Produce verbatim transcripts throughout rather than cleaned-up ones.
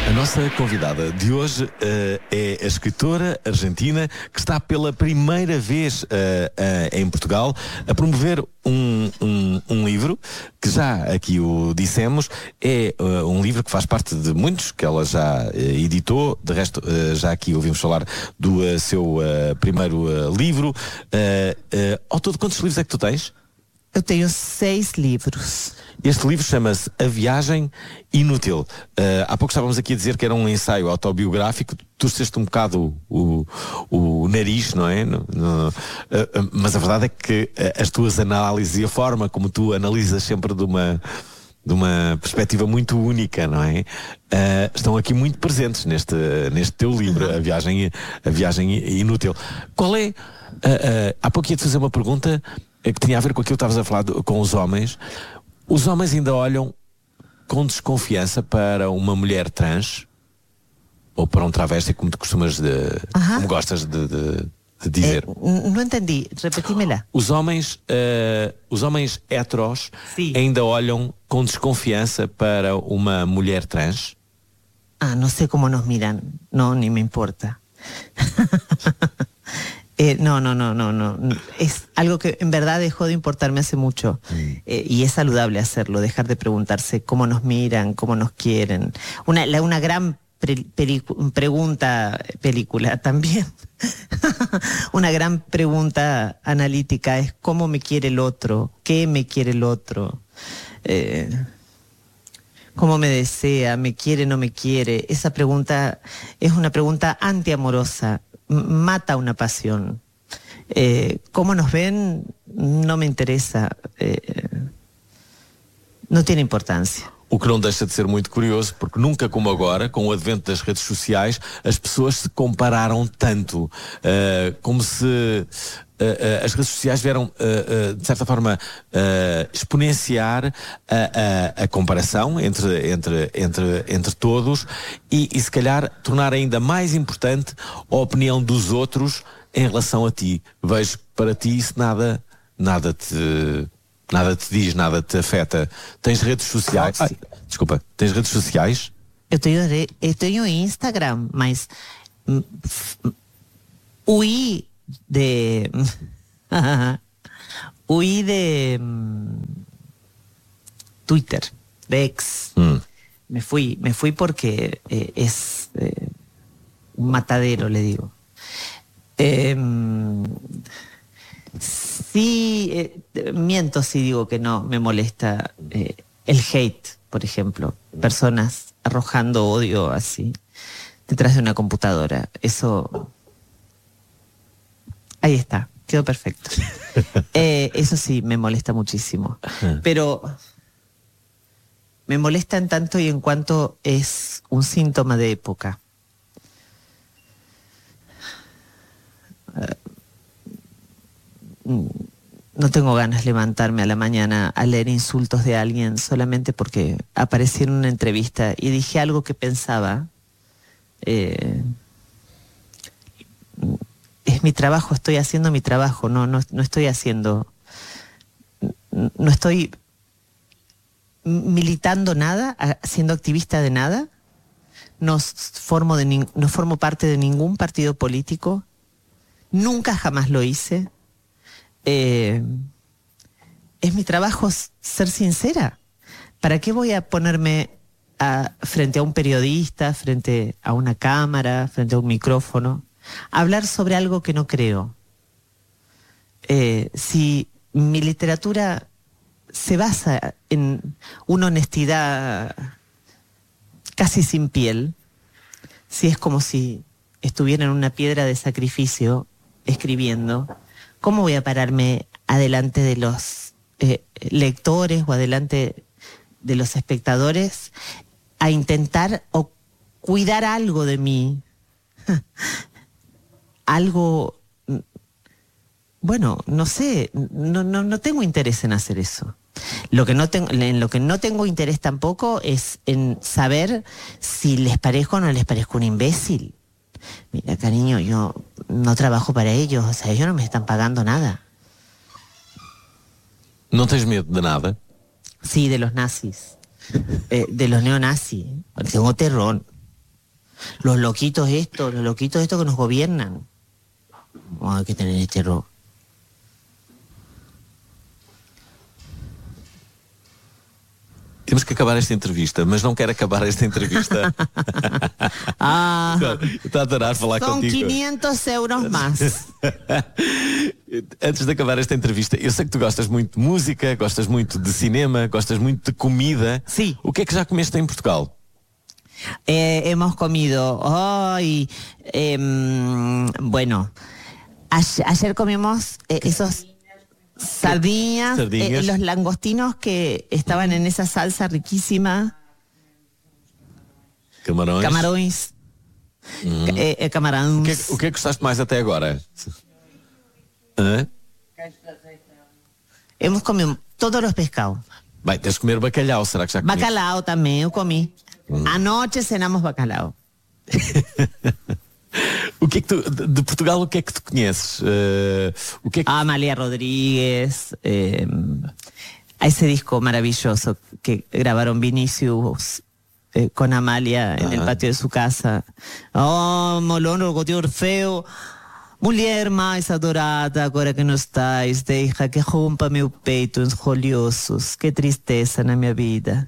A nossa convidada de hoje uh, é a escritora argentina que está pela primeira vez uh, uh, em Portugal a promover um, um, um livro que já aqui o dissemos, é uh, um livro que faz parte de muitos que ela já uh, editou. De resto, uh, já aqui ouvimos falar do uh, seu uh, primeiro uh, livro. Uh, uh, ao todo, quantos livros é que tu tens? Eu tenho seis livros. Este livro chama-se A Viagem Inútil. Uh, há pouco estávamos aqui a dizer que era um ensaio autobiográfico. Torceste um bocado o, o, o nariz, não é? No, no, uh, uh, mas a verdade é que uh, as tuas análises e a forma como tu analisas sempre de uma, de uma perspectiva muito única, não é? Uh, estão aqui muito presentes neste, neste teu livro, uhum. a, viagem, a Viagem Inútil. Qual é... Uh, uh, há pouco ia-te fazer uma pergunta que tinha a ver com aquilo que estavas a falar do, com os homens. Os homens ainda olham com desconfiança para uma mulher trans ou para um travesti, como tu costumas de, Ajá. como gostas de, de, de dizer. Eh, não entendi, repetímela. Os homens, uh, os homens heteros Sim. ainda olham com desconfiança para uma mulher trans? Ah, no sé cómo nos miran. No, ni me importa. Eh, no, no, no, no, no. Es algo que en verdad dejó de importarme hace mucho. Mm. Eh, y es saludable hacerlo, dejar de preguntarse cómo nos miran, cómo nos quieren. Una, la, una gran pre, pelicu, pregunta, película también. Una gran pregunta analítica es cómo me quiere el otro, qué me quiere el otro, eh, cómo me desea, me quiere, no me quiere. Esa pregunta es una pregunta antiamorosa. Mata una pasión. Eh, cómo nos ven no me interesa. Eh, não tem importância. O que não deixa de ser muito curioso, porque nunca como agora, com o advento das redes sociais, as pessoas se compararam tanto, uh, como se uh, uh, as redes sociais vieram, uh, uh, de certa forma, uh, exponenciar a, a, a comparação entre, entre, entre, entre todos e, e, se calhar, tornar ainda mais importante a opinião dos outros em relação a ti. Vejo que para ti isso nada, nada te... Nada te diz, nada te afeta. Tens redes sociais? Ai, desculpa, tens redes sociais? Eu tenho, eu tenho Instagram, mas huí de huí de Twitter, de X. Mm. Me fui, me fui porque eh, es eh, un matadero, le digo. Eh, Sí, eh, miento si digo que no me molesta eh, el hate, por ejemplo. Personas arrojando odio así detrás de una computadora. Eso... Ahí está, quedó perfecto. Eh, eso sí, me molesta muchísimo. Pero me molesta en tanto y en cuanto es un síntoma de época. Uh, No tengo ganas de levantarme a la mañana a leer insultos de alguien solamente porque aparecí en una entrevista y dije algo que pensaba. Eh, es mi trabajo, estoy haciendo mi trabajo, no, no, no estoy haciendo, no estoy militando nada, siendo activista de nada, no formo, de, no formo parte de ningún partido político, nunca jamás lo hice. Eh, es mi trabajo ser sincera. ¿Para qué voy a ponerme a, frente a un periodista, frente a una cámara, frente a un micrófono, a hablar sobre algo que no creo? Eh, si mi literatura se basa en una honestidad casi sin piel, si es como si estuviera en una piedra de sacrificio escribiendo, ¿cómo voy a pararme adelante de los eh, lectores o adelante de los espectadores a intentar o cuidar algo de mí? Algo, bueno, no sé, no, no, no tengo interés en hacer eso. Lo que no tengo, en lo que no tengo interés tampoco es en saber si les parezco o no les parezco un imbécil. Mira, cariño, yo no trabajo para ellos, o sea, ellos no me están pagando nada. ¿No tienes miedo de nada? Sí, de los nazis, eh, de los neonazis. Tengo terror, Los loquitos estos, los loquitos estos que nos gobiernan. Oh, hay que tener este rock. Temos que acabar esta entrevista, mas não quero acabar esta entrevista. Ah, Estou a adorar falar son contigo. quinientos euros más. Antes de acabar esta entrevista, eu sei que tu gostas muito de música, gostas muito de cinema, gostas muito de comida. Sí. O que é que já comeste em Portugal? Eh, hemos comido hoy, eh, bueno, ayer, ayer comimos eh, esos sardinas, Sardinas. eh, los langostinos que estaban en esa salsa riquísima, Camarões. camarones, ca- eh, eh, camarões. O que, é, que- o que é que gostaste mais até agora? Hã? Hemos comido todos los pescados. Bem, tens de comer bacalhau, será que já comeste? Bacalao también, yo comí. Anoche cenamos bacalao. O que é que tu, de, de Portugal, o que é que tu conheces? Eh, o que é que... Amalia Rodríguez, eh, a ese disco maravilloso que grabaron Vinicius eh, con Amalia en Ajá. el patio de su casa. Oh, Molono, Gotio Orfeo, mulher mais adorada, agora que não estás, deixa que rompa meu peito uns rolhosos, que tristeza na minha vida.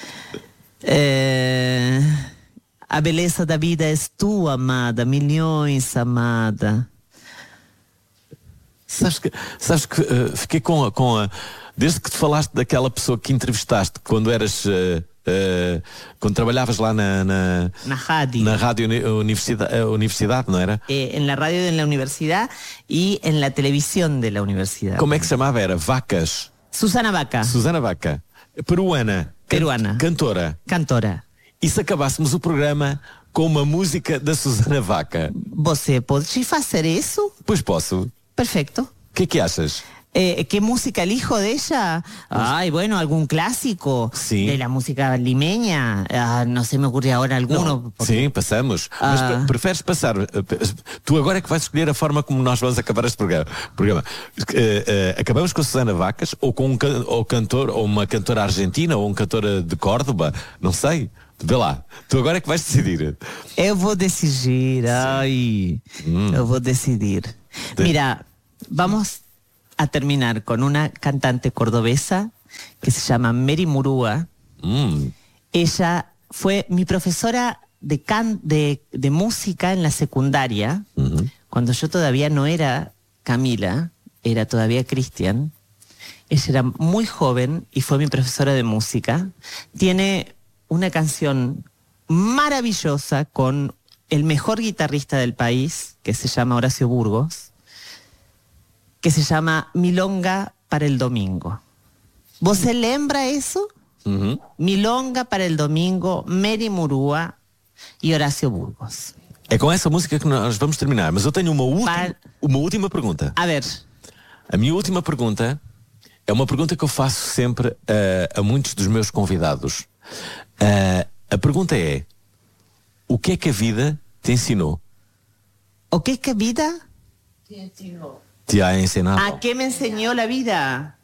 Eh, a beleza da vida és tu, amada, milhões, amada. Sabes que, sabes que eh, fiquei com a, com a. Desde que te falaste daquela pessoa que entrevistaste quando eras. eh, eh, quando trabalhavas lá na. Na, Na rádio. na Rádio Uni- Universidade, Universidade, não era? Eh, en la radio de la universidad y en la televisión de la universidad. Como é que se chamava? Era Vacas. Susana Vaca, Susana Vaca. Peruana. Can- Peruana. Cantora. cantora. E se acabássemos o programa com uma música da Susana Vaca? ¿Você pode fazer isso? Pois posso. Perfecto. O que é que achas? Eh, ¿Qué música elijo de ella? Ay, bueno, algún clásico Sí. de la música limeña. Ah, no se me ocurre ahora alguno. porque- Sim, passamos. Mas Ah. pre- preferes passar. eh, pe- Tu agora é que vais escolher a forma como nós vamos acabar este programa. programa. Eh, eh, acabamos com a Susana Vacas ou com um can- ou cantor, ou uma cantora argentina, ou um cantora de Córdoba, não sei. Vê lá. Tu agora é que vais decidir. Eu vou decidir, ay, eu vou decidir. Mira, vamos a terminar con una cantante cordobesa que se llama Mary Murúa. Hum, Ella fue mi profesora de, can- de, de música en la secundaria, cuando yo todavía no era Camila, era todavía Cristian. Ella era muy joven y fue mi profesora de música. Tiene una canción maravillosa con el mejor guitarrista del país, que se llama Horacio Burgos, que se llama Milonga para el Domingo. ¿Vos se lembra eso? uhum. Milonga para el Domingo, Mary Murúa y Horacio Burgos. É com essa música que nós vamos terminar. Mas eu tenho uma última, Par- uma última pergunta. A ver, A minha última pergunta é uma pergunta que eu faço sempre eh, a muitos dos meus convidados. Eh, a pergunta é: o que é que a vida te ensinou? ¿o qué es que vida? Te ha ensinado? ¿A qué me enseñó la vida?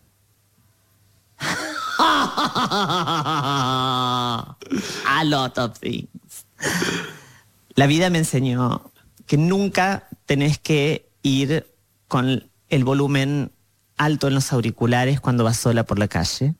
A lot of things. La vida me enseñó que nunca tenés que ir con el volumen alto en los auriculares cuando vas sola por la calle,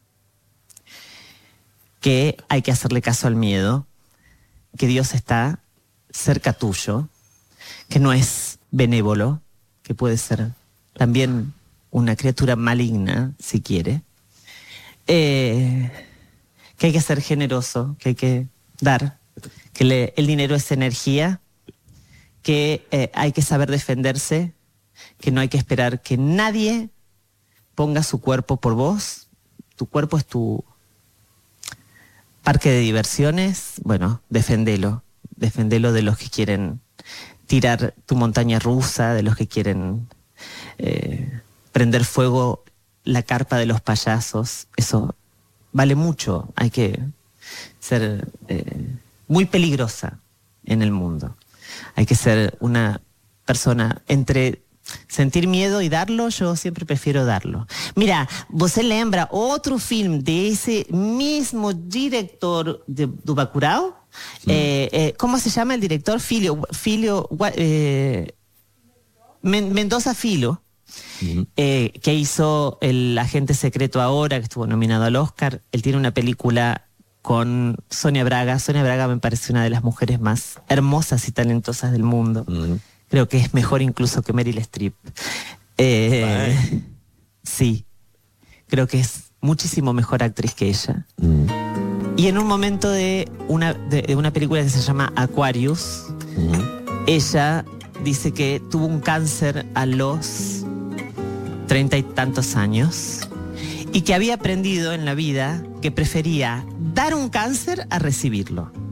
que hay que hacerle caso al miedo, que Dios está cerca tuyo, que no es benévolo, que puede ser también una criatura maligna, si quiere, eh, que hay que ser generoso, que hay que dar, que le- el dinero es energía, que eh, hay que saber defenderse, que no hay que esperar que nadie ponga su cuerpo por vos. Tu cuerpo es tu parque de diversiones. Bueno, defendelo. Defendelo de los que quieren tirar tu montaña rusa, de los que quieren eh, prender fuego la carpa de los payasos. Eso vale mucho. Hay que ser eh, muy peligrosa en el mundo. Hay que ser una persona entre sentir miedo y darlo, yo siempre prefiero darlo. Mira, você lembra outro filme desse mesmo diretor de, do Bacurau? Sí. Eh, eh, ¿Cómo se llama el director? Filho, Filho eh, Mendoza Filho. Uh-huh. eh, que hizo El Agente Secreto Ahora, que estuvo nominado al Oscar. Él tiene una película con Sonia Braga. Sonia Braga me parece una de las mujeres más hermosas y talentosas del mundo. Uh-huh. Creo que es mejor incluso que Meryl Streep. Eh, sí, creo que es muchísimo mejor actriz que ella. Uh-huh. Y en un momento de una, de, de una película que se llama Aquarius, uh-huh, ella dice que tuvo un cáncer a los treinta y tantos años y que había aprendido en la vida que prefería dar un cáncer a recibirlo.